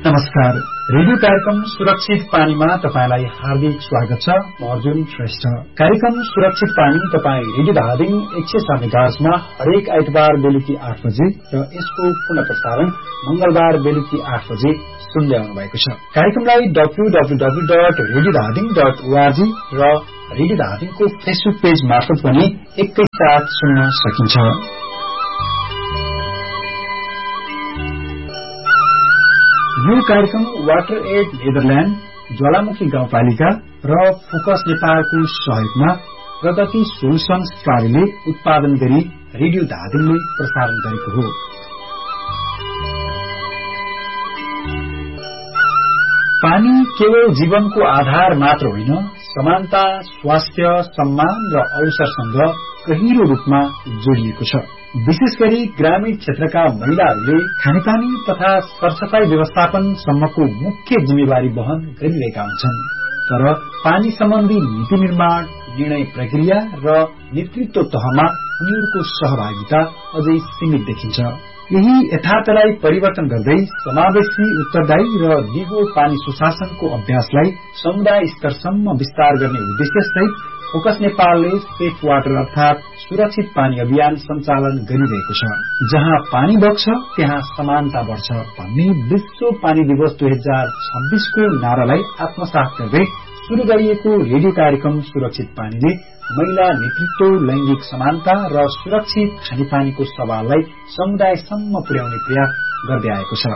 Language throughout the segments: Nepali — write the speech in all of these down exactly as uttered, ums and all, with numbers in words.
नमस्कार। रेडियो कार्यक्रम सुरक्षित पानीमा तपाईलाई हार्दिक स्वागत छ। म अर्जुन श्रेष्ठ। कार्यक्रम सुरक्षित पानी तपाई रेडियो धादिङ एक सय सात मेगाहर्जमा हरेक आइतबार बेलुकी आठ बजे र यसको पुनः प्रसारण मंगलबार बेलुकी आठ बजे सुन्दै आउनु भएको छ। कार्यक्रमलाई W W W dot radio Dhading dot ORG र रेडियो धादिङको फेसबुक पेज मार्फत पनि एकैसाथ सुन्न सकिन्छ। यो कार्यक्रम वाटर एड नेदरल्याण्ड, ज्वालामुखी गाउँपालिका र फोकस नेपालको सहयोगमा प्रगति सोल्युशन्स कार्यले उत्पादन गरी रेडियो धादिङले प्रसारण गरेको हो। पानी केवल जीवनको आधार मात्र होइन, समानता, स्वास्थ्य, सम्मान र अवसरसँग गहिरो रूपमा जोडिएको छ। विशेष गरी ग्रामीण क्षेत्रका महिलाहरूले खानेपानी तथा सरसफाई व्यवस्थापन सम्मको मुख्य जिम्मेवारी वहन गरिरहेका हुन्छन्। तर पानी सम्बन्धी नीति निर्माण, निर्णय प्रक्रिया र नेतृत्व तहमा उनीहरूको सहभागिता अझै सीमित देखिन्छ। यही यथार्थलाई परिवर्तन गर्दै समावेशी, उत्तरदायी र दिगो पानी सुशासनको अभ्यासलाई समुदाय स्तरसम्म विस्तार गर्ने उद्देश्य सहित फोकस नेपालले सेफ वाटर अर्थात सुरक्षित पानी अभियान सञ्चालन गरिरहेको छ। जहाँ पानी बग्छ त्यहाँ समानता बढ्छ भन्ने विश्व पानी दिवस दुई हजार छब्बीसको नारालाई आत्मसात गर्दै शुरू गरिएको रेडियो कार्यक्रम सुरक्षित पानीले महिला नेतृत्व, लैंगिक समानता र सुरक्षित खानेपानीको सवाललाई समुदायसम्म पुर्याउने प्रयास गर्दै आएको छ।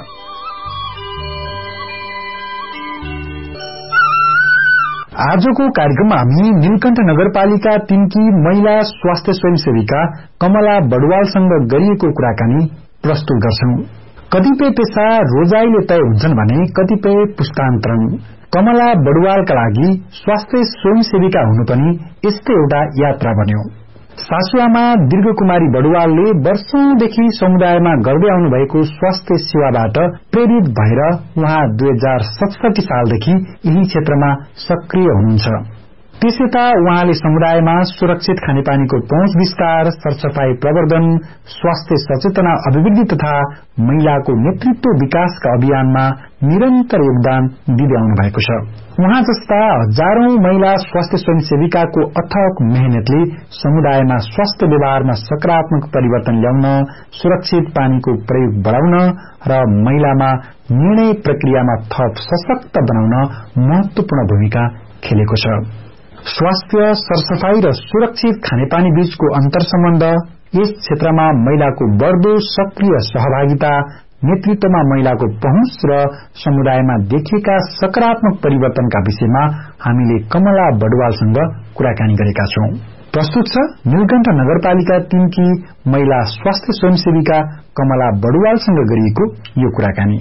आजको कार्यक्रममा हामी नीलकण्ठ नगरपालिका तीनकी महिला स्वास्थ्य स्वयंसेविका कमला बडवालसँग गरिएको कुराकानी प्रस्तुत गर्छौं। कतिपय पेशा रोजाइले तय हुन्छन् भने कतिपय पुस्तान्तरण। कमला बडवालका लागि स्वास्थ्य स्वयंसेविका हुनु पनि यस्तै एउटा यात्रा बन्यो। सासुआमा दीर्घ कुमारी बडवालले वर्षौंदेखि समुदायमा गर्दै आउनु भएको स्वास्थ्य सेवाबाट प्रेरित भएर उहाँ दुई हजार सतसठी सालदेखि यही क्षेत्रमा सक्रिय हुनुहुन्छ। त्यसैता उहाँले समुदायमा सुरक्षित खानेपानीको पहुँच विस्तार, सरसफाई प्रवर्धन, स्वास्थ्य सचेतना अभिवृद्धि तथा महिलाको नेतृत्व विकासका अभियानमा निरन्तर योगदान दिँदै आउनु भएको छ। उहाँ जस्ता हजारौं महिला स्वास्थ्य स्वयंसेविकाको अथक मेहनतले समुदायमा स्वास्थ्य व्यवहारमा सकारात्मक परिवर्तन ल्याउन, सुरक्षित पानीको प्रयोग बढ़ाउन र महिलामा निर्णय प्रक्रियामा थप सशक्त बनाउन महत्वपूर्ण भूमिका खेलेको छ। स्वास्थ्य, सरसफाई र सुरक्षित खानेपानी बीचको अन्तर सम्बन्ध, यस क्षेत्रमा महिलाको बढ्दो सक्रिय सहभागिता, नेतृत्वमा महिलाको पहुँच र समुदायमा देखिएका सकारात्मक परिवर्तनका विषयमा हामीले कमला बडवालसँग कुराकानी गरेका छौं। प्रस्तुत छ नीलकण्ठ नगरपालिका तीनकी महिला स्वास्थ्य स्वयंसेविका कमला बडवालसँग गरिएको यो कुराकानी।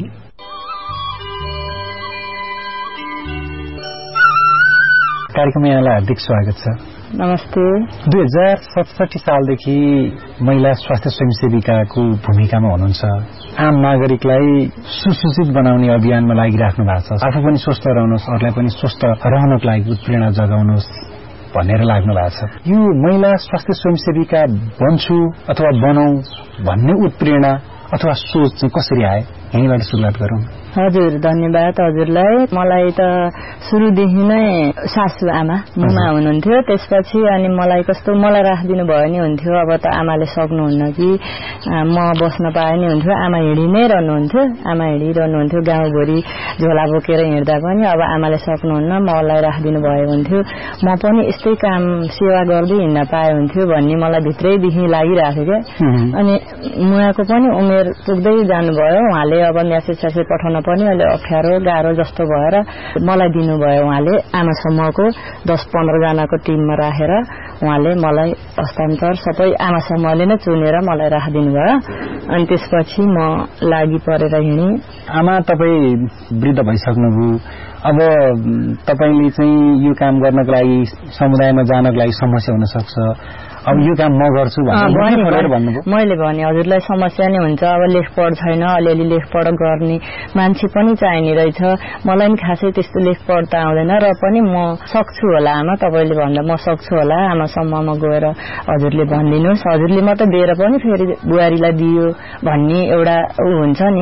कार्यक्रममा यहाँलाई हार्दिक स्वागत छ। नमस्ते। दुई हजार सतसठी सालदेखि महिला स्वास्थ्य स्वयंसेविकाको भूमिकामा हुनुहुन्छ। आम नागरिकलाई सुसूचित बनाउने अभियानमा लागिराख्नु भएको छ। आफू पनि स्वस्थ रहनुहोस्, अरूलाई पनि स्वस्थ रहनको लागि उत्प्रेरणा जगाउनुहोस् भनेर लाग्नु भएको छ। यो महिला स्वास्थ्य स्वयंसेविका बन्छु अथवा बनाऊ भन्ने उत्प्रेरणा अथवा सोच चाहिँ कसरी आए? यहीँबाट सुरुवात गरौँ। हजुर, धन्यवाद हजुरलाई। मलाई त सुरुदेखि नै सासु आमा मुमा हुनुहुन्थ्यो। त्यसपछि अनि मलाई कस्तो मलाई राखिदिनु भयो नि हुन्थ्यो। अब त आमाले सक्नुहुन्न कि म बस्न पाए नि हुन्थ्यो। आमा हिँडि नै रहनुहुन्थ्यो। आमा हिँडिरहनुहुन्थ्यो गाउँभरि झोला बोकेर हिँड्दा पनि। अब आमाले सक्नुहुन्न, मलाई राखिदिनु भयो हुन्थ्यो। म पनि यस्तै काम सेवा गर्दै हिँड्न पाए हुन्थ्यो भन्ने मलाई भित्रैदेखि लागिरहेको क्या। अनि मुवाको पनि उमेर पुग्दै जानुभयो। उहाँले अब म्यासेज स्यासेज पठाउन पनि अहिले अप्ठ्यारो गाह्रो जस्तो भएर मलाई दिनुभयो। उहाँले आमा समूहको दस पन्ध्र जनाको टिममा राखेर उहाँले मलाई हस्तान्तर सबै आमा समूहले नै चुनेर मलाई राखिदिनु भयो। अनि त्यसपछि म लागि परेर हिँडेँ। आमा तपाईँ वृद्ध भइसक्नुभयो। अब तपाईँले चाहिँ यो काम गर्नको लागि, समुदायमा जानको लागि समस्या हुन सक्छ। अब यो काम म गर्छु भनेर भन्नुभयो। मैले भने हजुरलाई समस्या नै हुन्छ, अब लेखपढ छैन, अलिअलि लेखपढ गर्ने मान्छे पनि चाहिने रहेछ, मलाई पनि खासै त्यस्तो लेखपढ त आउँदैन र पनि म सक्छु होला आमा, तपाईँले भन्दा म सक्छु होला आमासम्ममा गएर हजुरले भनिदिनुहोस्, हजुरले मात्रै दिएर पनि फेरि बुहारीलाई दियो भन्ने एउटा ऊ हुन्छ नि,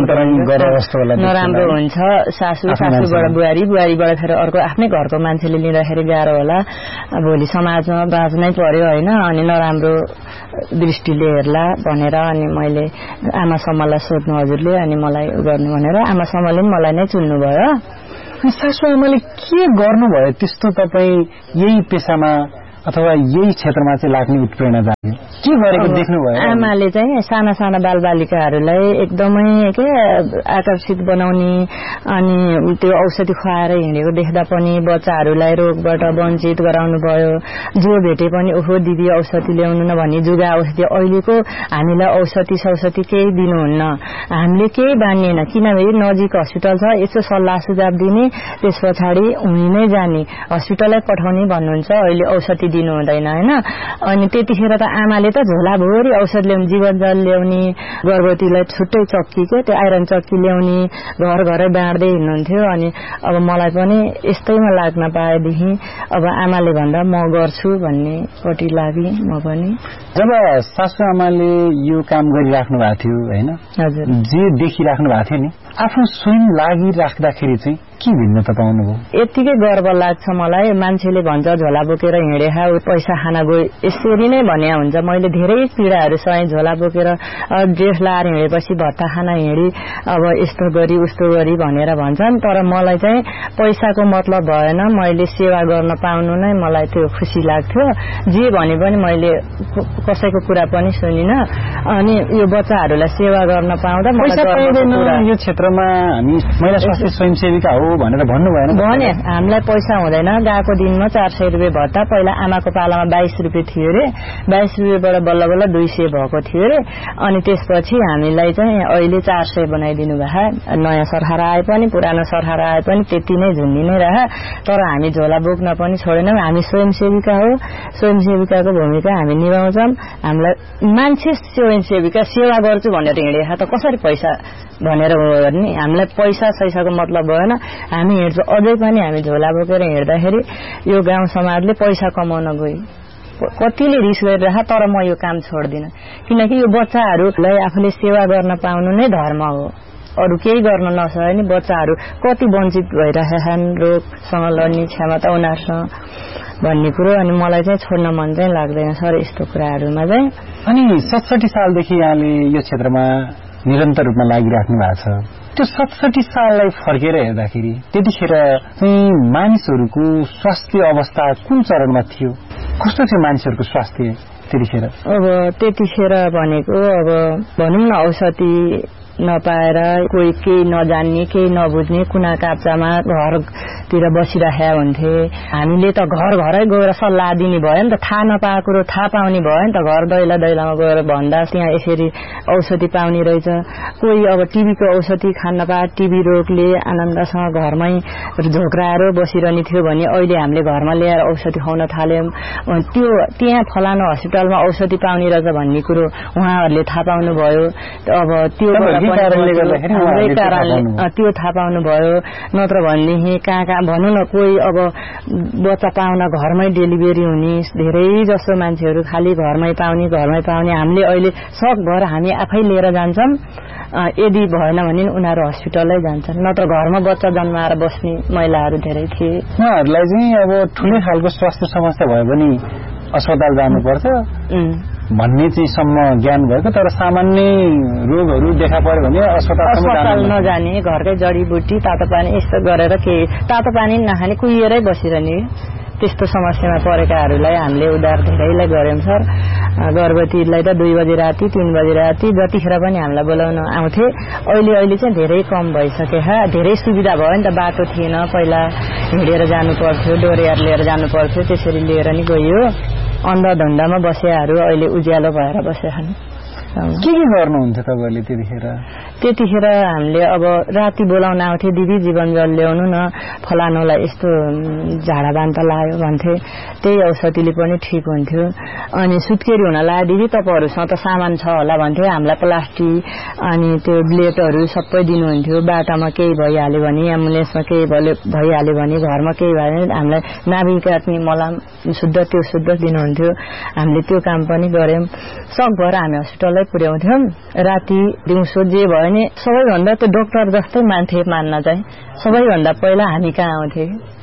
नराम्रो हुन्छ। सासू सासूबाट बुहारी, बुहारीबाट फेरि अर्को आफ्नै घरको मान्छेले लिँदाखेरि गाह्रो होला, भोलि समाजमा बाँच्नै पर्यो होइन, अनि नराम्रो दृष्टिले हेर्ला भनेर अनि मैले आमासम्मलाई सोध्नु हजुरले अनि मलाई गर्नु भनेर आमासम्मले पनि मलाई नै चुन्नु भयो। सासू आमाले के गर्नुभयो त्यस्तो तपाईँ यही पेसामा अथवा यही क्षेत्रमा चाहिँ लाग्ने उत्प्रेरणा जाग्यो, के गरेको देख्नुभयो? आमाले चाहिँ साना साना बालबालिकाहरूलाई एकदमै के आकर्षित बनाउने अनि त्यो औषधि खुवाएर हिँडेको देख्दा पनि बच्चाहरूलाई रोगबाट वञ्चित गराउनु भयो। जो भेटे पनि ओहो दिदी औषधि ल्याउनु न भन्ने, जुगा औषधि अहिलेको हामीलाई औषधि सौषधि केही दिनुहुन्न, हामीले केही बानिएन, किनभने नजिक हस्पिटल छ, यसो सल्लाह सुझाव दिने, त्यस पछाडि हुने नै जाने, हस्पिटललाई पठाउने भन्नुहुन्छ, अहिले औषधि दिनु हुँदैन होइन। अनि त्यतिखेर त आमाले त झोलाभरि औषध ल्याउने, जीवन जल ल्याउने, गर्भवतीलाई छुट्टै चक्की के त्यो आइरन चक्की ल्याउने, घर घरै बाँड्दै हिँड्नुहुन्थ्यो। अनि अब मलाई पनि यस्तैमा लाग्न पाएदेखि अब आमाले भन्दा म गर्छु भन्ने पट्टि लागि म पनि। जब सासू आमाले यो काम गरिराख्नु भएको थियो होइन, हजुर जे देखिराख्नु भएको थियो नि, आफ्नो स्वयं लागिराख्दाखेरि चाहिँ के भिन्नता पाउनुभयो? यतिकै गर्व लाग्छ मलाई, मान्छेले भन्छ झोला बोकेर हिँडे खा पैसा खाना गयो, यसरी नै भने हुन्छ। मैले धेरै पीडाहरू सहे, झोला बोकेर ड्रेस लाएर हिँडेपछि भत्ता खाना हिँडी, अब यस्तो गरी उस्तो गरी भनेर भन्छन्, तर मलाई चाहिँ पैसाको मतलब भएन, मैले सेवा गर्न पाउनु नै मलाई त्यो खुसी लाग्थ्यो। जे भने पनि मैले कसैको कुरा पनि सुनिन, अनि यो बच्चाहरूलाई सेवा गर्न पाउँदा पैसा पाउँदैन यो क्षेत्रमा, हामी महिला स्वास्थ्य स्वयंसेविका हो भनेर भन्नु भएन? भने हामीलाई पैसा हुँदैन, गएको दिनमा चार सय रुपियाँ भत्ता, पहिला आमाको पालामा बाइस रुपियाँ थियो अरे, बाइस रुपियाँबाट बल्ल बल्ल दुई सय भएको थियो अरे, अनि त्यसपछि हामीलाई चाहिँ अहिले चार सय बनाइदिनु भए, नयाँ सरकार आए पनि पुरानो सरकार आए पनि त्यति नै झुन्डी नै रहे, तर हामी झोला बोक्न पनि छोडेनौँ। हामी स्वयंसेविका हो, स्वयंसेविकाको भूमिका हामी निभाउँछौँ। हामीलाई मान्छे स्वयंसेविका सेवा गर्छु भनेर हिँडेका त कसरी पैसा भनेर हो गर्ने, हामीलाई पैसा सैसाको मतलब भएन, हामी हिँड्छौँ। अझै पनि हामी झोला बोकेर हिँड्दाखेरि यो गाउँ समाजले पैसा कमाउन गयो, कतिले रिस गरिरह, तर म यो काम छोड्दिनँ, किनकि यो बच्चाहरूलाई आफूले सेवा गर्न पाउनु नै धर्म हो। अरू केही गर्न नसके नि बच्चाहरू कति वञ्चित भइरहेका छन्, रोगसँग लड्ने क्षमता उनीहरूसँग भन्ने कुरो, अनि मलाई चाहिँ छोड्न मन चाहिँ लाग्दैन सर यस्तो कुराहरूमा चाहिँ। अनि सतसठी सालदेखि यहाँले यो क्षेत्रमा निरन्तर रूपमा लागिराख्नु भएको छ, त्यो सतसठी साललाई फर्केर हेर्दाखेरि त्यतिखेर चाहिँ मानिसहरूको स्वास्थ्य अवस्था कुन चरणमा थियो, कस्तो थियो मानिसहरूको स्वास्थ्य त्यतिखेर? अब त्यतिखेर भनेको अब भनौँ न औषधि नपाएर कोही केही नजान्ने केही नबुझ्ने कुना काप्चामा घरतिर बसिराखेका हुन्थे। हामीले त घर घरै गएर सल्लाह दिने भयो नि त, थाहा नपाएको कुरो थाहा पाउने भयो नि त, घर दैला दैलामा गएर भन्दा त्यहाँ यसरी औषधि पाउने रहेछ। कोही अब टिबीको औषधि खान नपाए, टिबी रोगले आनन्दसँग घरमै झोक्राएर बसिरहने थियो भने अहिले हामीले घरमा ल्याएर औषधि खुवाउन थाल्यौँ। त्यो त्यहाँ फलानु हस्पिटलमा औषधि पाउने रहेछ भन्ने कुरो उहाँहरूले थाहा पाउनुभयो। अब त्यो त्यो थाहा पाउनु भयो, नत्र भनेदेखि कहाँ कहाँ भनौँ न कोही अब बच्चा पाउन घरमै डेलिभरी हुने धेरै जसो मान्छेहरू खालि घरमै पाउने घरमै पाउने, हामीले अहिले सकभर हामी आफै लिएर जान्छौँ। यदि भएन भने उनीहरू हस्पिटलै जान्छन्, नत्र घरमा बच्चा जन्माएर बस्ने महिलाहरू धेरै थिए। उहाँहरूलाई चाहिँ अब ठुलै खालको स्वास्थ्य समस्या भयो भने अस्पताल जानुपर्छ भन्ने चाहिँ सम्म ज्ञान भएको, तर सामान्य रोगहरू देखा पर्यो भने अस्पताल नजाने, घरकै जडीबुटी तातो पानी यस्तो गरेर केही तातो पानी नखाने कुहिएरै बसिरहने, त्यस्तो समस्यामा परेकाहरूलाई हामीले उद्धार धेरैलाई गऱ्यौँ सर। गर्भवतीलाई त दुई बजी राति तीन बजी राति जतिखेर पनि हामीलाई बोलाउन आउँथे। अहिले अहिले चाहिँ धेरै कम भइसके, धेरै सुविधा भयो नि त, बाटो थिएन, पहिला हिँडेर जानु पर्थ्यो, डोरियार लिएर जानु पर्थ्यो, त्यसरी लिएर नि गइयो। अन्धधुन्दामा बसेहरू अहिले उज्यालो भएर बसेछन्। के के गर्नुहुन्थ्यो तपाईँहरूले त्यतिखेर? त्यतिखेर हामीले अब राति बोलाउन आउँथे, दिदी जीवन जल ल्याउनु न, फलानुलाई यस्तो झाडा बान्ता लाग्यो भन्थे, त्यही औषधिले पनि ठिक हुन्थ्यो। अनि सुत्केरी हुन लाग्यो दिदी तपाईँहरूसँग त सामान छ होला भन्थे, हामीलाई प्लास्टिक अनि त्यो ब्लेडहरू सबै दिनुहुन्थ्यो। बाटामा केही भइहाल्यो भने, एम्बुलेन्समा केही भइहाल्यो भने, घरमा केही भयो भने हामीलाई नाभि काट्ने मलम शुद्ध त्यो शुद्ध दिनुहुन्थ्यो। हामीले त्यो काम पनि गऱ्यौँ। सकभर हामी हस्पिटलै पुर्याउँथ्यौँ। राति दिउँसो जे भयो भने सबैभन्दा त्यो डाक्टर जस्तै मान्थे मान्न चाहिँ सबैभन्दा पहिला हामी कहाँ आउँथे,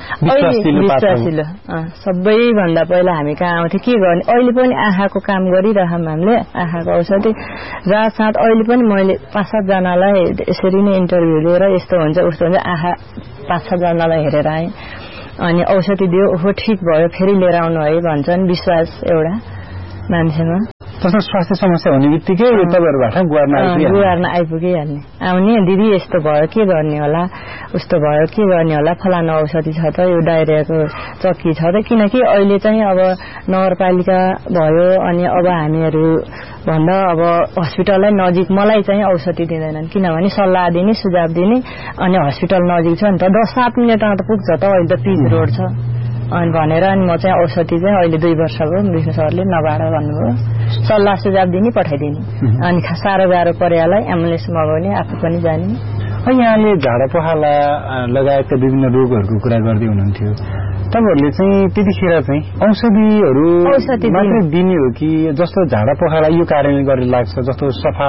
विश्वासिलो सबैभन्दा पहिला हामी कहाँ आउँथे। के गर्ने अहिले पनि आँखाको काम गरिरहँ हामीले, आँखाको औषधि रात साथ अहिले पनि मैले पाँच सातजनालाई यसरी नै इन्टरभ्यू लिएर यस्तो हुन्छ उस्तो हुन्छ आँखा पाँच सातजनालाई हेरेर आएँ। अनि औषधि दियो, ओहो ठिक भयो, फेरि लिएर आउनु है भन्छन्। विश्वास एउटा मान्छेमा जस्तो स्वास्थ्य समस्या हुने बित्तिकै तपाईँहरूबाट गुहार्न आइपुगिहाल्ने, आउने दिदी यस्तो भयो के गर्ने होला, उस्तो भयो के गर्ने होला, फलानु औषधि छ त, यो डायरियाको चक्की छ त। किनकि अहिले चाहिँ अब नगरपालिका भयो अनि अब हामीहरू भन्दा अब हस्पिटललाई नजिक मलाई चाहिँ औषधि दिँदैनन्, किनभने सल्लाह दिने सुझाव दिने अनि हस्पिटल नजिक छ नि त, दस सात मिनटमा त पुग्छ त, अहिले त पिच रोड छ अनि भनेर अनि म चाहिँ औषधि चाहिँ अहिले दुई वर्ष भयो विष्णु सरले नबाड भन्नुभयो, सल्लाह सुझाव दिने पठाइदिने। अनि साह्रो गाह्रो परेलाई एम्बुलेन्स मगाउने, आफू पनि जाने। यहाँले झाडा पखाला लगायतका विभिन्न रोगहरूको कुरा गर्दै हुनुहुन्थ्यो, तपाईँहरूले चाहिँ त्यतिखेर चाहिँ औषधिहरू मात्रै दिने हो कि जस्तो झाडा पखाला यो कारणले गरेर लाग्छ, जस्तो सफा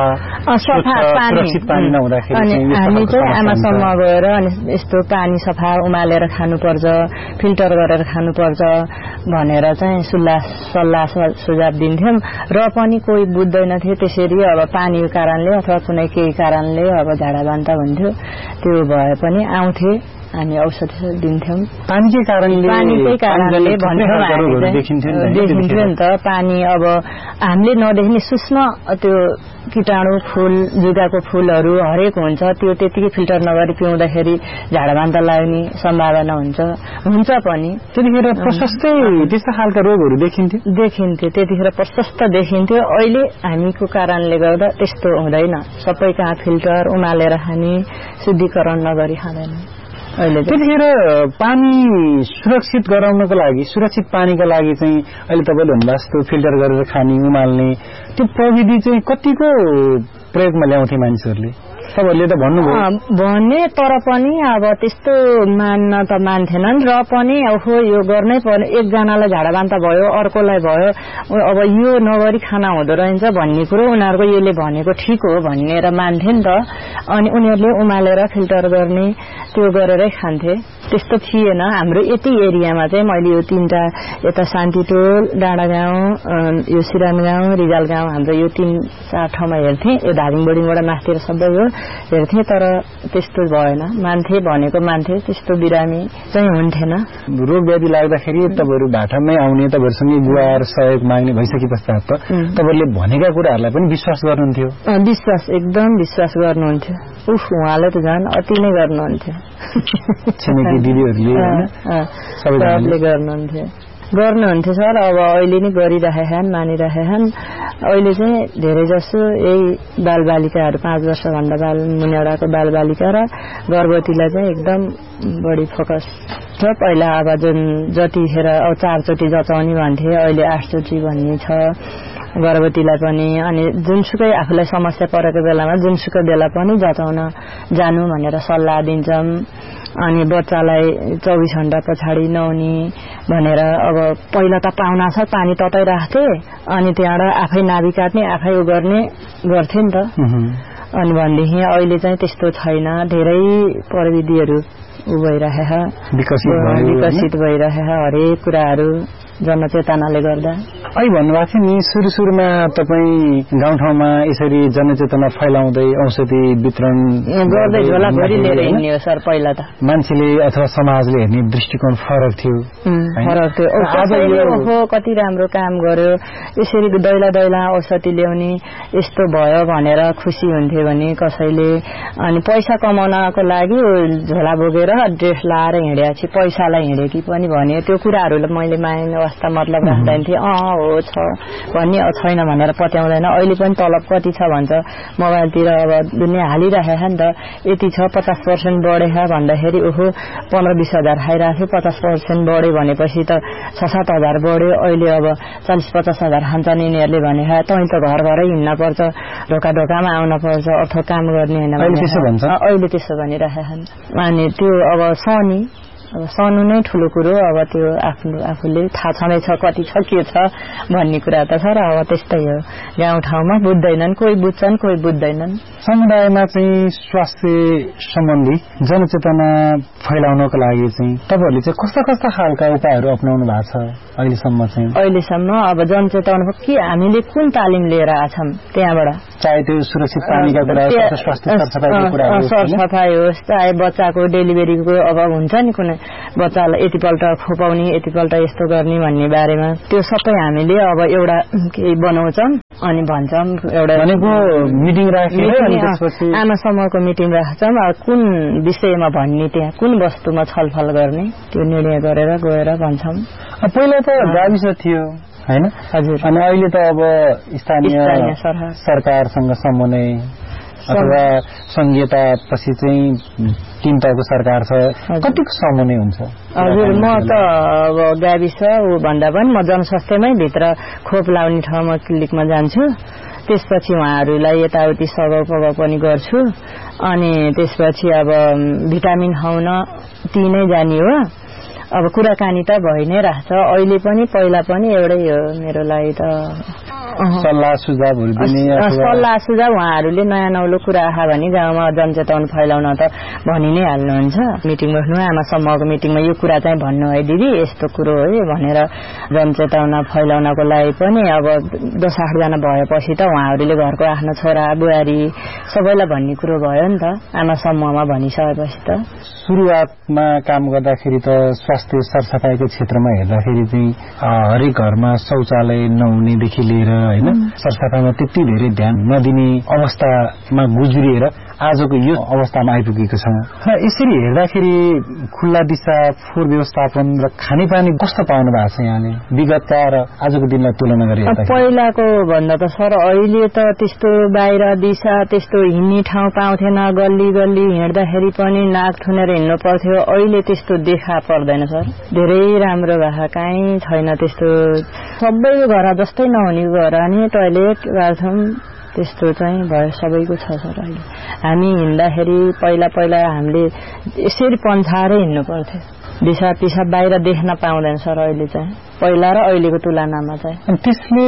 सुरक्षित पानी नहुँदाखेरि हामी चाहिँ आमासम्म गएर अनि यस्तो पानी सफा उमालेर खानुपर्छ, फिल्टर गरेर खानुपर्छ भनेर चाहिँ सुल्लाह सल्लाह सुझाव दिन्थ्यौँ। र पनि कोही बुझ्दैनथे, त्यसरी अब पानीको कारणले अथवा कुनै केही कारणले अब झाडा बान्ता भन्थ्यो, त्यो भए पनि आउँथे, हामी औषधि दिन्थ्यौँ। पानीकै कारणले पानीकै कारणले भन्थ्यौँ हामी देखिन्थ्यो नि त। पानी अब हामीले नदेख्ने सूक्ष्म त्यो कीटाणु फूल जुगाको फूलहरू हरेक हुन्छ, त्यो त्यतिकै फिल्टर नगरी पिउँदाखेरि झाडाबान्ता लाग्ने सम्भावना हुन्छ हुन्छ पनि। त्यतिखेर प्रशस्तै त्यस्ता खालका रोगहरू देखिन्थ्यो देखिन्थ्यो त्यतिखेर प्रशस्त देखिन्थ्यो। अहिले हामीको कारणले गर्दा त्यस्तो हुँदैन, सबै कहाँ फिल्टर उमालेर खाने, शुद्धिकरण नगरी खाँदैन। अहिले त्यतिखेर पानी सुरक्षित गराउनको लागि, सुरक्षित पानीका लागि चाहिँ अहिले तपाईँले भन्नुभयो जस्तो फिल्टर गरेर खाने, उमाल्ने त्यो प्रविधि चाहिँ कतिको प्रयोगमा ल्याउँथे मानिसहरूले? तपाईँहरूले त भन्नुभयो भन्ने, तर पनि अब त्यस्तो मान्न त मान्थेनन्। र पनि ओहो यो गर्नै पर्ने, एकजनालाई झाडाबान्ता भयो अर्कोलाई भयो, अब यो नगरी खाना हुँदो रहेछ भन्ने कुरो उनीहरूको यसले भनेको ठिक हो भनेर मान्थे नि त। अनि उनीहरूले उमालेर फिल्टर गर्ने त्यो गरेरै खान्थे, त्यस्तो थिएन। हाम्रो यति एरियामा चाहिँ मैले यो तीनटा यता शान्तिटोल, डाँडा गाउँ, यो सिराम गाउँ, रिजाल गाउँ, हाम्रो यो तीन चार ठाउँमा हेर्थेँ। यो धादिङ बोर्डिङबाट माथितिर सबै हो हेर्थेँ, तर त्यस्तो भएन। मान्थे भनेको मान्थे, त्यस्तो बिरामी चाहिँ हुन्थेन। रोग व्याधि लाग्दाखेरि तपाईँहरू भाटामै आउने, तपाईँहरूसँगै गुहार सहयोग माग्ने भइसके पश्चात त तपाईँहरूले भनेका कुराहरूलाई पनि विश्वास गर्नुहुन्थ्यो? विश्वास, एकदम विश्वास गर्नुहुन्थ्यो। उफ, उहाँले त झन् अति नै गर्नुहुन्थ्यो। छिमेकी दिदीहरूले सबले गर्नुहुन्थ्यो गर्नुहुन्थ्यो सर। अब अहिले नै गरिरहेछन्, मानिरहेछन्। अहिले चाहिँ धेरै जसो यही बालबालिकाहरू पाँच वर्षभन्दा बाल मुनिडाको बालबालिका र गर्भवतीलाई चाहिँ एकदम बढी फोकस छ। पहिला अब जुन जतिखेर अब चारचोटि जचाउने भन्थे, अहिले आठचोटि भन्ने छ गर्भवतीलाई पनि। अनि जुनसुकै आफूलाई समस्या परेको बेलामा जुनसुकै बेला पनि जचाउन जानु भनेर सल्लाह दिन्छौँ। अनि बच्चालाई चौबिस घण्टा पछाडि नुहाउने भनेर, अब पहिला त पाहुना छ पानी तताइ राख्थे, अनि त्यहाँबाट आफै नाभि काट्ने आफै उ गर्ने गर्थे नि त। अनि भनेदेखि अहिले चाहिँ त्यस्तो छैन, धेरै प्रविधिहरू उ भइरहेछ, विकसित भइरहेछ हरेक कुराहरू जनचेतनाले गर्दा। अहिले भन्नुभएको थियो नि सुरु सुरुमा तपाईँ गाउँठाउँमा यसरी जनचेतना फैलाउँदै औषधि वितरण गर्दै झोलाभरि लिएर हिँड्ने हो सर। पहिला त मान्छेले अथवा समाजले हेर्ने दृष्टिकोण फरक थियो, फरक थियो। आज यो कति राम्रो काम गर्यो, यसरी दैला दैला औषधि ल्याउने यस्तो भयो भनेर खुसी हुन्थ्यो भने कसैले। अनि पैसा कमाउनको लागि झोला बोकेर ड्रेस लाएर हिँडेपछि पैसालाई हिँडेकी पनि भने त्यो कुराहरूलाई मैले माने वास्ता मतलब राख्दैन थिए अँ हो छ भन्ने छैन भनेर पत्याउँदैन। अहिले पनि तलब कति छ भन्छ मोबाइलतिर अब दुनियाँ हालिराखेको नि त यति छ पचास पर्सेन्ट बढेछ भन्दाखेरि ओहो पन्ध्र बिस हजार खाइरहेको थियो पचास पर्सेन्ट बढ्यो भनेपछि त छ सात हजार बढ्यो अहिले अब चालिस पचास हजार खान्छन् यिनीहरूले भने तै त घर घरै हिँड्न पर्छ ढोका ढोकामा आउन पर्छ अथवा काम गर्ने होइन अहिले त्यसो भनिराखेका छन्। अनि त्यो अब शनि अब सानो नै ठुलो कुरो अब त्यो आफ्नो आफूले थाहा छँदैछ कति छ के छ भन्ने कुरा त छ र अब त्यस्तै हो गाउँठाउँमा बुझ्दैनन् कोही बुझ्छन् कोही बुझ्दैनन्। समुदायमा चाहिँ स्वास्थ्य सम्बन्धी जनचेतना फैलाउनको लागि चाहिँ तपाईहरुले चाहिँ कस्ता कस्ता खालका उपायहरू अपनाउनु भएको छ अहिलेसम्म चाहिँ? अहिलेसम्म अब जनचेतना के हामीले कुन तालिम लिएर आछौं त्यहाँबाट चाहे त्यो सुरक्षित पानीका कुरा होस् स्वास्थ्य सरसफाइको कुरा होस् सरसफाइ होस् चाहे बच्चाको डेलिभरीको अब हुन्छ नि कुनै बच्चालाई यतिपल्ट खुपाउने यतिपल्ट यस्तो गर्ने भन्ने बारेमा त्यो सबै हामीले अब एउटा केही बनाउँछौं अनि भन्छौं एउटा भनेको मिटिङ राखेर अनि त्यसपछि आमा समूहको मिटिङ राख्छौं कुन विषयमा भन्ने त्यहाँ कुन वस्तुमा छलफल गर्ने त्यो निर्णय गरेर गएर भन्छौं। पहिला त गाविस थियो हैन हजुर अनि अहिले त अब स्थानीय सरकारसँग समन्वय अथवा संघीयता पछि चाहिँ तीन तहको सरकार छ कतिको समन्वय हुन्छ? हजुर म त अब गाविस उ भन्दा पनि म जनस्वास्थ्यमै भित्र खोप लाउने ठाउँमा क्लिनिकमा जान्छु त्यसपछि उहाँहरूलाई यताउति सघाउ पगाउ पनि गर्छु अनि त्यसपछि अब भिटामिन खुवाउन ती नै जाने हो। अब कुराकानी त भइ नै राख्छ अहिले पनि पहिला पनि एउटै हो मेरो लागि त सल्लाह सुझावहरु दिने सल्लाह सुझाव उहाँहरूले नयाँ नौलो कुरा आहा भने गाउँमा जनचेतना फैलाउन त भनि नै हाल्नुहुन्छ मिटिङ बस्नु आमा समूहको मिटिङमा यो कुरा चाहिँ भन्नु है दिदी यस्तो कुरो हो भनेर जनचेतना फैलाउनको लागि पनि अब दस आठ जना भएपछि त उहाँहरूले घरको आफ्नो छोरा बुहारी सबैलाई भन्ने कुरो भयो नि त आमा समूहमा भनिसकेपछि त। सुरुवातमा काम गर्दाखेरि त स्वास्थ्य सरसफाइको क्षेत्रमा हेर्दाखेरि चाहिँ हरेक घरमा शौचालय नहुनेदेखि लिएर हैन सरसफाइमा त्यति धेरै ध्यान नदिने अवस्थामा गुज्रिएर आजको यो अवस्थामा आइपुगेको छ। यसरी हेर्दाखेरि खुल्ला दिशा फोहोर व्यवस्थापन र खानेपानी कस्तो पाउनु भएको छ यहाँले विगतका र आजको दिनलाई तुलना गरी हेर्दा? पहिलाको भन्दा त सर अहिले त त्यस्तो बाहिर दिशा त्यस्तो हिँड्ने ठाउँ पाउँथेन गल्ली गल्ली हिँड्दाखेरि पनि नाक ठुनेर हिँड्नु पर्थ्यो अहिले त्यस्तो देखा पर्दैन सर धेरै राम्रो भएको काहीँ छैन त्यस्तो सबै घर जस्तै नहुने घर नि टोयलेट बाथरुम त्यस्तो चाहिँ भयो सबैको छ सर अहिले हामी हिँड्दाखेरि पहिला पहिला हामीले यसरी पन्छाएर हिँड्नु पर्थ्यो दिशा पिसाब बाहिर देख्न पाउँदैन सर अहिले चाहिँ पहिला र अहिलेको तुलनामा चाहिँ। त्यसले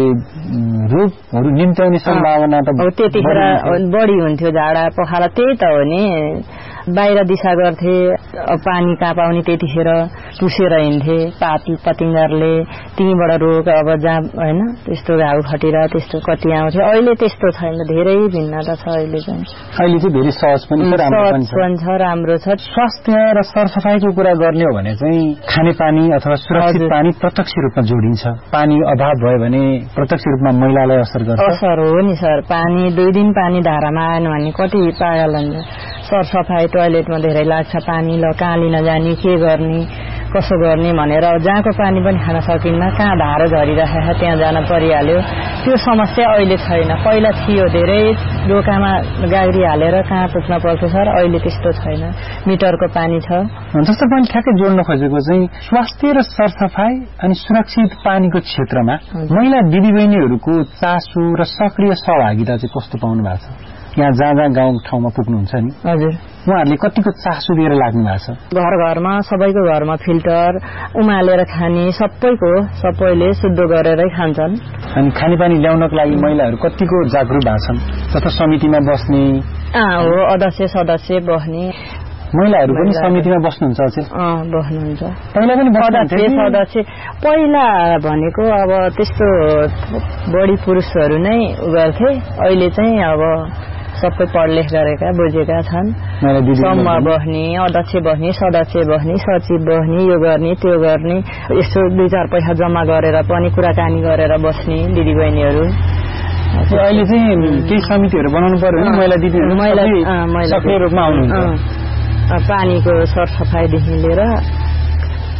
रोगहरू निम्त्याउने सम्भावना त त्यतिखेर बढी हुन्थ्यो झाडा पखाला त्यही त हो नि बाहिर दिशा गर्थे पानी कहाँ पाउने त्यतिखेर टुसेर हिँड्थे पात पतिङ्गरले तीबाट रोग अब जहाँ हैन त्यस्तो घाउ खटेर त्यस्तो कति आउँथ्यो अहिले त्यस्तो छैन धेरै भिन्नता छ अहिले चाहिँ। अहिले चाहिँ धेरै सहज पनि छ राम्रो छ राम्रो छ। स्वास्थ्य र सरसफाइको कुरा गर्ने हो भने चाहिँ खानेपानी अथवा सुरक्षित पानी प्रत्यक्ष रूपमा जोडिन्छ पानी अभाव भयो भने प्रत्यक्ष रूपमा महिलालाई असर गर्छ असर हो नि सर पानी दुई दिन पानी धारामा आएन भने कति पागल हुन्छ सरसफाइ टोयलेटमा धेरै लाग्छ पानी ल कहाँ लिन जाने के गर्ने कसो गर्ने भनेर जहाँको पानी पनि खान सकिन्न कहाँ धारो झरिरहेको छ त्यहाँ जान परिहाल्यो त्यो समस्या अहिले छैन पहिला थियो धेरै डोकामा गाडी हालेर कहाँ पुग्न पर्थ्यो सर अहिले त्यस्तो छैन मिटरको पानी छ। जस्तो पनि ठ्याक्कै जोड्न खोजेको चाहिँ स्वास्थ्य र सरसफाइ अनि सुरक्षित पानीको क्षेत्रमा महिला दिदीबहिनीहरूको चासो र सक्रिय सहभागिता चाहिँ कस्तो पाउनु भएको छ यहाँ जहाँ जहाँ गाउँ ठाउँमा पुग्नुहुन्छ नि? हजुर उहाँहरूले कतिको चासो दिएर लाग्नु भएको छ? घर घरमा सबैको घरमा फिल्टर उमालेर खाने सबैको सबैले शुद्ध गरेरै खान्छन्। अनि खानेपानी ल्याउनको लागि महिलाहरू कतिको जागरुक भएको छन् जस्तो समितिमा बस्ने हो अध्यक्ष सदस्य बस्ने महिलाहरू पनि समितिमा बस्नुहुन्छ अचेल? अँ बस्नुहुन्छ पहिला पनि सदस्य सदस्य पहिला भनेको अब त्यस्तो बढी पुरुषहरू नै गर्थे अहिले चाहिँ अब सबै पढलेख गरेका बुझेका छन् समूह बस्ने अध्यक्ष बस्ने सदस्य बस्ने सचिव बस्ने यो गर्ने त्यो गर्ने यसो दुई चार पैसा जम्मा गरेर पनि कुराकानी गरेर बस्ने दिदीबहिनीहरू अहिले चाहिँ केही समितिहरू बनाउनु पर्यो भने महिला दिदीहरू महिला सक्रिय रूपमा आउनुहुन्छ पानीको सरसफाइदेखि लिएर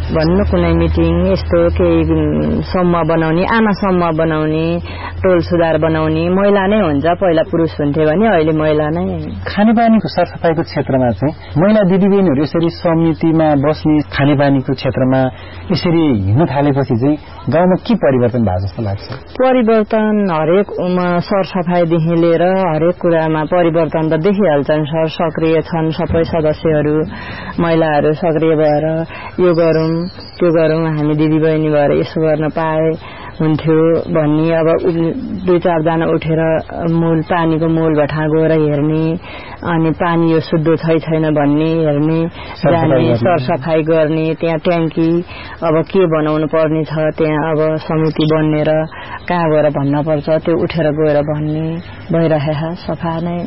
भन्नु कुनै मिटिङ यस्तो केही समूह बनाउने, आमा समूह बनाउने, टोल सुधार बनाउने महिला नै हुन्छ। पहिला पुरुष हुन्थे भने अहिले महिला नै। खानेपानीको सरसफाइको क्षेत्रमा चाहिँ महिला दिदीबहिनीहरू यसरी समितिमा बस्ने, खानेपानीको क्षेत्रमा यसरी हिँड्न थालेपछि चाहिँ गाउँमा के परिवर्तन भएको जस्तो लाग्छ? परिवर्तन हरेक सरसफाइदेखि लिएर हरेक कुरामा परिवर्तन त देखिहाल्छन् सर। सक्रिय छन् सबै सदस्यहरू, महिलाहरू सक्रिय भएर यो गरौँ त्यो गरौँ, हामी दिदीबहिनी भएर यसो गर्न पाए हुन्थ्यो भन्ने। अब दुई चारजना उठेर मूल पानीको मूल भठा गएर हेर्ने, अनि पानी यो शुद्ध छै छैन भन्ने हेर्ने, जाने, सरसफाई गर्ने, त्यहाँ ट्याङ्की अब के बनाउनु पर्ने छ, त्यहाँ अब समिति बनेर कहाँ गएर भन्न पर्छ त्यो उठेर गएर भन्ने भइरहेको सफा नै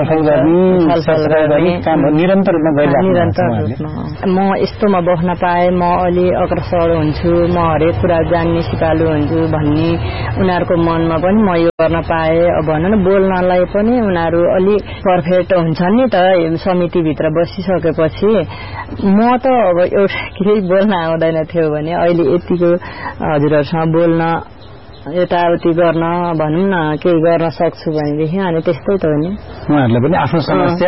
निरन्तर रूपमा। म यस्तोमा बस्न पाए म अलि अग्रसर हुन्छु, म हरेक कुरा जान्ने सिपालु हुन्छु भन्ने उनीहरूको मनमा पनि म यो गर्न पाए। अब भनौँ न बोल्नलाई पनि उनीहरू अलि पर्फेक्ट हुन्छन् नि त समितिभित्र बसिसकेपछि। म त अब एउटा केही बोल्न आउँदैन थियो भने अहिले यतिको हजुरहरूसँग बोल्न यताउति गर्न भनौँ न केही गर्न सक्छु भनेदेखि अनि त्यस्तै त हो नि। उहाँहरूले पनि आफ्नो समस्या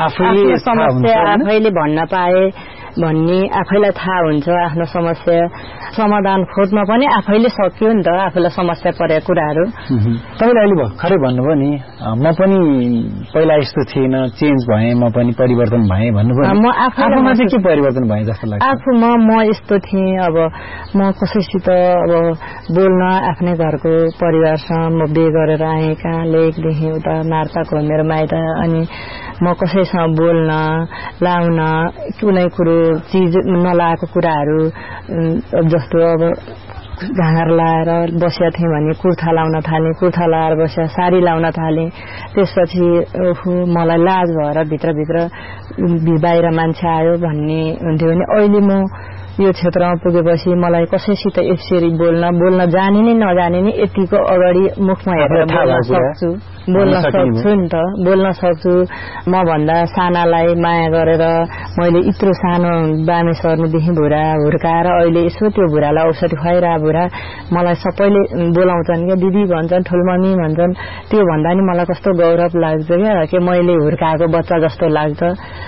आफैले भन्न पाए भन्ने आफैलाई थाहा हुन्छ। आफ्नो समस्या समाधान खोज्न पनि आफैले सक्यो नि त, आफूलाई समस्या परेको कुराहरू। तपाईँले अहिले भर्खरै भन्नुभयो नि म पनि पहिला यस्तो थिएन, चेन्ज भएँ, म पनि परिवर्तन भएँ भन्नुभयो। म आफूमा चाहिँ के परिवर्तन भए जस्तो लाग्छ? आफूमा म यस्तो थिएँ, अब म कसैसित अब बोल्न आफ्नै घरको परिवारसँग म बे गरेर आएँ, कहाँ लेकदेखि उता नार्ताको मेरो माइत, अनि म कसैसँग बोल्न लाउन कुनै कुरो चिज नलाएको कुराहरू जस्तो अब घाँगर लाएर बसेका थिएँ भने कुर्था लाउन थालेँ, कुर्था लाएर बसेर साडी लाउन थालेँ। त्यसपछि ओहो मलाई लाज भएर भित्रभित्र बाहिर मान्छे आयो भन्ने हुन्थ्यो भने अहिले म यो क्षेत्रमा पुगेपछि मलाई कसैसित यसरी बोल्न बोल्न जाने नै नजाने नि यतिको अगाडि मुखमा हेरेर बोल्न सक्छु बोल्न सक्छु नि त बोल्न सक्छु। म भन्दा सानालाई माया गरेर मैले यत्रो सानो बामे सर्नुदेखि भुरा हुर्काएर अहिले यसो त्यो भुरालाई औषधि खुवाइरा भुरा मलाई सबैले बोलाउँछन् क्या, दिदी भन्छन्, ठुलमम्मी भन्छन्। त्यो भन्दा नि मलाई कस्तो गौरव लाग्छ क्या, कि मैले हुर्काएको बच्चा जस्तो लाग्छ।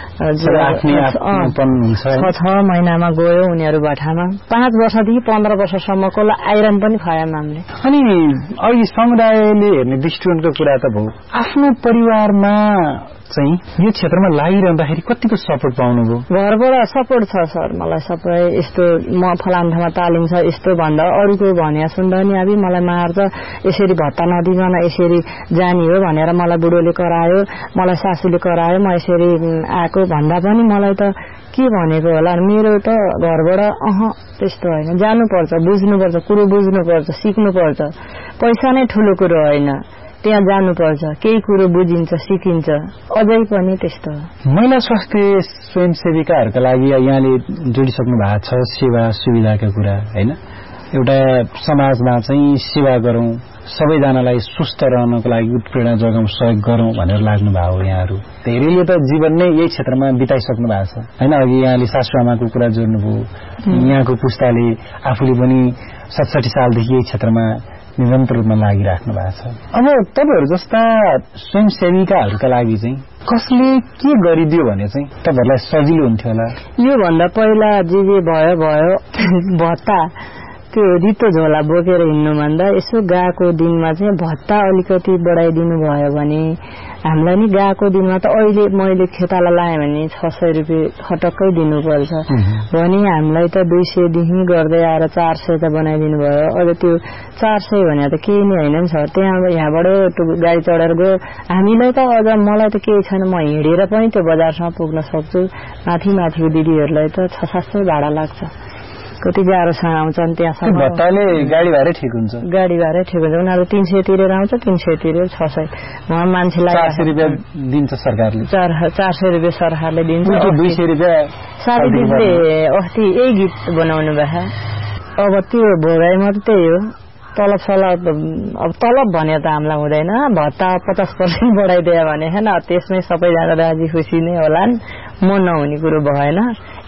छ महिनामा गयो उनीहरू भठामा, पाँच वर्षदेखि पन्ध्र वर्षसम्मको आइरन पनि खुवायौँ हामीले। अनि अघि समुदायले हेर्ने दृष्टिकोणको कुरा त भयो, आफ्नो परिवारमा चाहिँ यो क्षेत्रमा लागिरहँदाखेरि कतिको सपोर्ट पाउनुभयो? घरबाट सपोर्ट छ सर, मलाई सबै यस्तो म फलाम ठाउँमा तालिम छ यस्तो भन्दा अरूको भने सुन्दा नि अब मलाई मार्छ, यसरी भत्ता नदिकन यसरी जाने हो भनेर मलाई बुढोले करायो, मलाई सासूले करायो, म यसरी आएको भन्दा पनि मलाई त के भनेको होला। मेरो त घरबाट अह त्यस्तो होइन, जानुपर्छ, बुझ्नुपर्छ, कुरो बुझ्नुपर्छ, सिक्नुपर्छ। पैसा नै ठुलो कुरो होइन, त्यहाँ जानुपर्छ, केही कुरो बुझिन्छ, सिकिन्छ। अझै पनि त्यस्तो महिला स्वास्थ्य स्वयंसेविकाहरूका लागि यहाँले जोडिसक्नु भएको छ सेवा सुविधाका कुरा होइन। एउटा समाजमा चाहिँ सेवा गरौँ, सबैजनालाई स्वस्थ रहनको लागि उत्प्रेरणा जगाउँ, सहयोग गरौँ भनेर लाग्नु भएको हो। यहाँहरू धेरैले त जीवन नै यही क्षेत्रमा बिताइसक्नु भएको छ होइन। अघि यहाँले सासूआमाको कुरा जोड्नुभयो, यहाँको पुस्ताले आफूले पनि सतसठी सालदेखि यही क्षेत्रमा निरन्तर रूपमा लागिराख्नु भएको छ। अब तपाईँहरू जस्ता स्वयंसेविकाहरूका लागि चाहिँ कसले के गरिदियो भने चाहिँ तपाईँहरूलाई सजिलो हुन्थ्यो होला? योभन्दा पहिला जे जे भयो भयो भत्ता त्यो रितो झोला बोकेर हिँड्नुभन्दा यसो गएको दिनमा चाहिँ भत्ता अलिकति बढाइदिनु भयो भने हामीलाई नि गएको दिनमा त अहिले मैले खेताला लाएँ भने छ सय रुपियाँ खटक्कै दिनुपर्छ भने हामीलाई त दुई सयदेखि गर्दै आएर चार सय त बनाइदिनु भयो। अब त्यो चार सय भने त केही नै होइन नि सर, त्यहाँ यहाँबाट गाडी चढेर गयो हामीलाई त अझ मलाई त केही छैन, म हिँडेर पनि त्यो बजारसम्म पुग्न सक्छु। माथि माथिको दिदीहरूलाई त छ सात सय भाडा लाग्छ, कति गाह्रोसँग आउँछन् त्यहाँसम्म। भत्ताले गाडी भाडै ठिक हुन्छ, गाडी भाडै ठिक हुन्छ। उनीहरू तीन सय तिरेर आउँछ, तीन सय तिरेर छ सय उहाँ मान्छेलाई चार सय रुपियाँ दिन्छ सरकारले, चार चार सय रुपियाँ सरकारले दिन्छ, दुई सय रुपियाँ साथी दिदीले अस्ति यही गीत बनाउनु भयो। अब त्यो भोगाइमा त त्यही हो, तलब सलब अब तलब भने त हामीलाई हुँदैन, भत्ता पचास पर्सेन्ट बढाइदियो भने होइन त्यसमै सबैजना राजी खुसी नै होला नि, म नहुने कुरो भएन।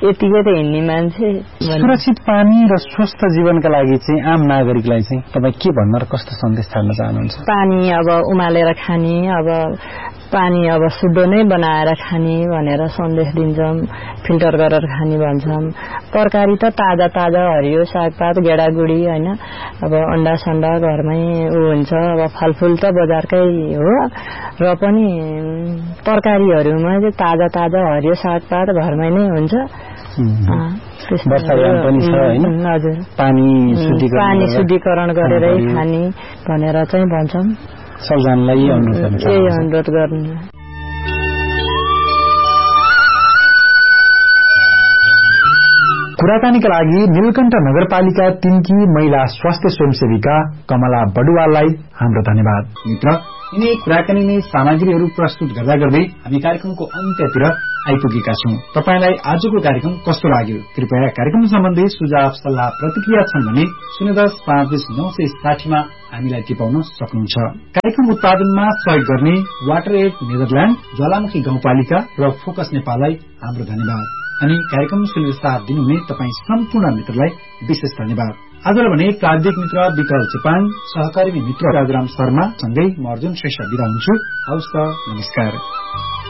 यतिकै त हिँड्ने मान्छे। सुरक्षित पानी र स्वस्थ जीवनका लागि चाहिँ आम नागरिकलाई चाहिँ तपाईँ के भन्न र कस्तो सन्देश छाड्न चाहनुहुन्छ? पानी अब उमालेर खाने, अब पानी अब शुद्ध नै बनाएर खाने भनेर सन्देश दिन्छौँ, फिल्टर गरेर खाने भन्छौँ। तरकारी त ताजा ताजा हरियो सागपात गेडागुडी होइन, अब अन्डा सन्डा घरमै ऊ हुन्छ। अब फलफुल त बजारकै हो र पनि तरकारीहरूमा चाहिँ ताजा ताजा हरियो सागपात घरमै नै हुन्छ। वर्षायाम पनि छ होइन, हजुर पानी पानी शुद्धिकरण गरेरै खाने भनेर चाहिँ भन्छौँ। सबजनालाई यही अनुरोध गर्नु। कुराकानीका लागि नीलकण्ठ नगरपालिका तीनकी महिला स्वास्थ्य स्वयंसेविका कमला बडुवाललाई हाम्रो धन्यवाद। मित्र, यिनै कुराकानी नै सामग्रीहरू प्रस्तुत गर्दा गर्दै हामी कार्यक्रमको अन्त्यतिर आइपुगेका छौं। तपाईलाई आजको कार्यक्रम कस्तो लाग्यो? कृपया कार्यक्रम सम्बन्धी सुझाव सल्लाह प्रतिक्रिया छन् भने शून्य दस पाँच नौ सय साठीमा हामीलाई टिपाउन सक्नुहुन्छ। कार्यक्रम उत्पादनमा सहयोग गर्ने वाटर एड नेदरल्याण्ड, ज्वालामुखी गाउँपालिका र फोकस नेपाललाई हाम्रो धन्यवाद। अनि कार्यक्रम सुनेर साथ दिनुहुने तपाईँ सम्पूर्ण मित्रलाई विशेष धन्यवाद। आजलाई भने प्राविधिक मित्र विकल चेपाङ, सहकारी मित्र राजाराम शर्मा सँगै म अर्जुन श्रेष्ठ बिदा हुन्छु। हवस् त, नमस्कार।